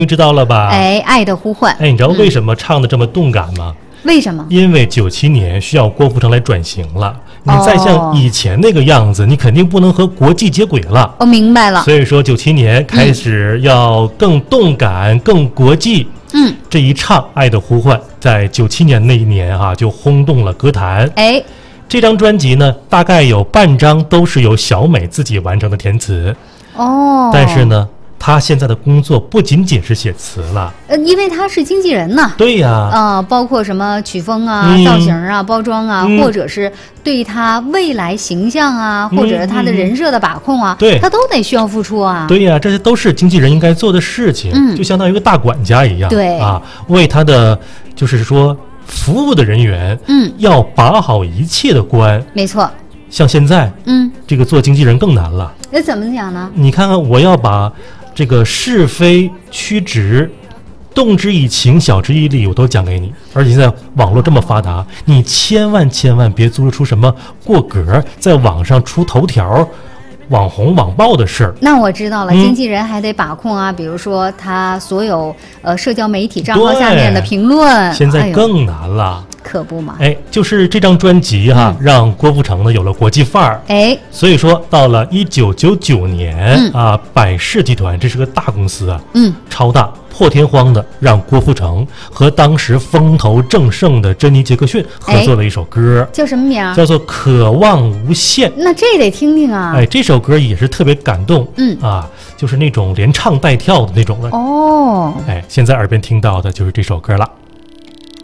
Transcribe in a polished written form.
知道了吧？ 哎，爱的呼唤。 哎，你知道为什么唱的这么动感吗？ 为什么？ 因为97年需要郭富城来转型了，你再像以前那个样子，你肯定不能和国际接轨了。 我明白了。 所以说97年开始要更动感、更国际。这一唱《爱的呼唤》在97年那一年就轰动了歌坛。 哎， 这张专辑呢，大概有半张都是由小美自己完成的填词。但是呢，他现在的工作不仅仅是写词了， 因为他是经纪人呢。 对呀， 包括什么曲风啊、造型啊、包装啊，或者是对他未来形象啊，或者是他的人设的把控啊， 对， 他都得需要付出啊。 对呀，这些都是经纪人应该做的事情，就相当于一个大管家一样， 对为他的就是说服务的人员，要把好一切的关。 没错。 像现在，这个做经纪人更难了。 那怎么讲呢？ 你看看，我要把这个是非曲直、动之以情、晓之以理，我都讲给你。而且现在网络这么发达，你千万别做出什么过格，在网上出头条、网红网暴的事儿。 那我知道了，经纪人还得把控啊，比如说他所有社交媒体账号下面的评论， 现在更难了。 可不嘛！ 哎，就是这张专辑让郭富城呢有了国际范儿。 哎， 所以说到了1999年百事集团，这是个大公司啊，超大破天荒的让郭富城和当时风头正盛的珍妮杰克逊合作了一首歌， 叫什么名？ 叫做《渴望无限》。 那这得听听啊！ 哎，这首歌也是特别感动，就是那种连唱带跳的那种的。 哦， 哎，现在耳边听到的就是这首歌了。